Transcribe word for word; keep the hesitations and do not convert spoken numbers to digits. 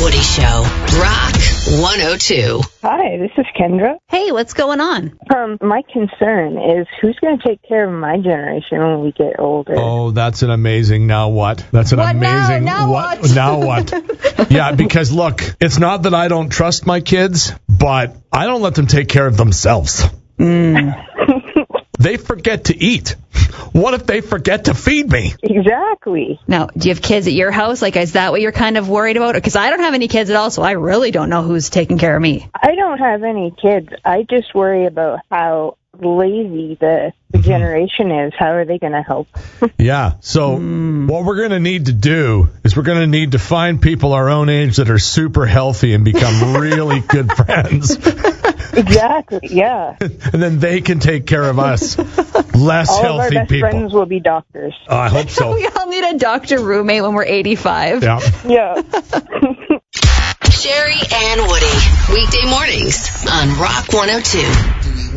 Woody Show. Rock one oh two. Hi, this is Kendra. Hey, what's going on? Um, my concern is who's going to take care of my generation when we get older? Oh, that's an amazing now what? That's an What now? amazing Now what? what? Now what? Yeah, because look, it's not that I don't trust my kids, but I don't let them take care of themselves. They forget to eat. What if they forget to feed me? Exactly. Now, do you have kids at your house? Like, is that what you're kind of worried about? Because I don't have any kids at all, so I really don't know who's taking care of me. I don't have any kids. I just worry about how lazy the, the generation is. How are they going to help? Yeah, so Mm. what we're going to need to do is we're going to need to find people our own age that are super healthy and become really good friends. Exactly, yeah. And then they can take care of us, less All of our healthy best people. friends will be doctors. Oh, I hope so. We all need a doctor roommate when we're eighty-five. Yeah. Yeah. Sherry and Woody. Weekday mornings on Rock one oh two.